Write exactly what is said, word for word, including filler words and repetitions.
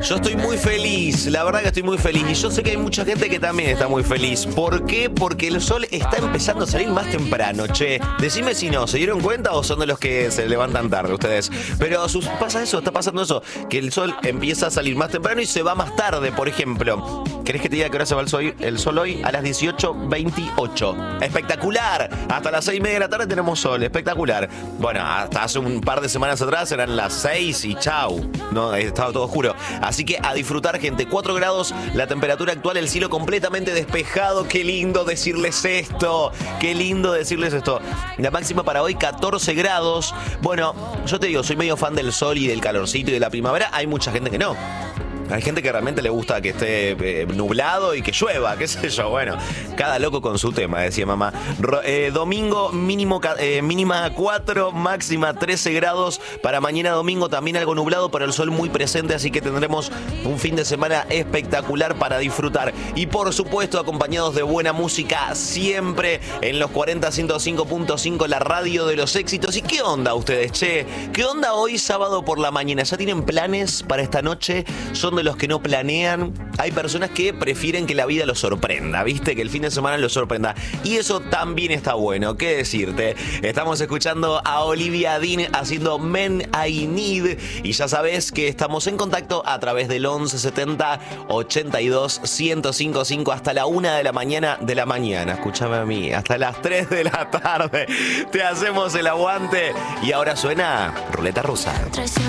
Yo estoy muy feliz, la verdad que estoy muy feliz. Y yo sé que hay mucha gente que también está muy feliz. ¿Por qué? Porque el sol está empezando a salir más temprano, che. Decime si no, ¿se dieron cuenta o son de los que se levantan tarde ustedes? Pero sus- pasa eso, está pasando eso, que el sol empieza a salir más temprano y se va más tarde, por ejemplo. ¿Querés que te diga que hora se va el sol, el sol hoy? A las dieciocho veintiocho. Espectacular. Hasta las seis y media de la tarde tenemos sol. Espectacular. Bueno, hasta hace un par de semanas atrás eran las seis y chau. No, estaba todo oscuro. Así que a disfrutar, gente. cuatro grados la temperatura actual, el cielo completamente despejado. Qué lindo decirles esto. Qué lindo decirles esto. La máxima para hoy, catorce grados. Bueno, yo te digo, soy medio fan del sol y del calorcito y de la primavera. Hay mucha gente que no. Hay gente que realmente le gusta que esté eh, nublado y que llueva, qué sé yo. Bueno, cada loco con su tema, decía mamá. Ro- eh, domingo mínimo eh, mínima cuatro, máxima trece grados. Para mañana domingo también algo nublado, pero el sol muy presente, así que tendremos un fin de semana espectacular para disfrutar. Y por supuesto acompañados de buena música siempre en los cuarenta ciento cinco punto cinco, la radio de los éxitos. ¿Y qué onda ustedes, che? ¿Qué onda hoy sábado por la mañana? ¿Ya tienen planes para esta noche? ¿Son de los que no planean? Hay personas que prefieren que la vida los sorprenda, ¿viste? Que el fin de semana los sorprenda. Y eso también está bueno, ¿qué decirte? Estamos escuchando a Olivia Dean haciendo Men I Need. Y ya sabes que estamos en contacto a través del once setenta ochenta y dos ciento cincuenta y cinco hasta la una de la mañana de la mañana. Escúchame a mí, hasta las tres de la tarde. Te hacemos el aguante. Y ahora suena Ruleta Rusa.